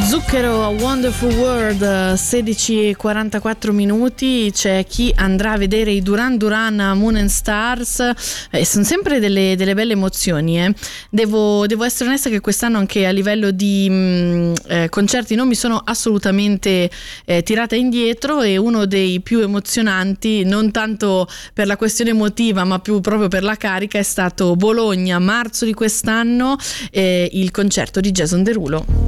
Zucchero, A Wonderful World, 16:44 minuti. C'è chi andrà a vedere i Duran Duran a Moon and Stars, sono sempre delle belle emozioni. Devo essere onesta che quest'anno anche a livello di concerti non mi sono assolutamente tirata indietro, e uno dei più emozionanti, non tanto per la questione emotiva ma più proprio per la carica, è stato Bologna, marzo di quest'anno, il concerto di Jason Derulo.